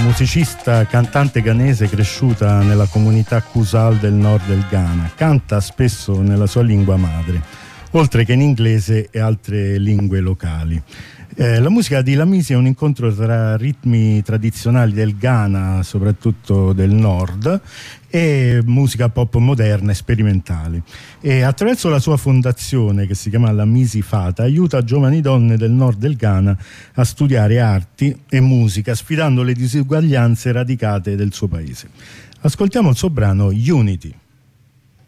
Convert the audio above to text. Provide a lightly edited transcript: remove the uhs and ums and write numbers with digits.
musicista cantante ghanese cresciuta nella comunità Kusal del nord del Ghana. Canta spesso nella sua lingua madre, oltre che in inglese e altre lingue locali. La musica di Lamisi è un incontro tra ritmi tradizionali del Ghana, soprattutto del nord, e musica pop moderna e sperimentali. E attraverso la sua fondazione, che si chiama Lamisi Fata, aiuta giovani donne del nord del Ghana a studiare arti e musica, sfidando le disuguaglianze radicate del suo paese. Ascoltiamo il suo brano Unity.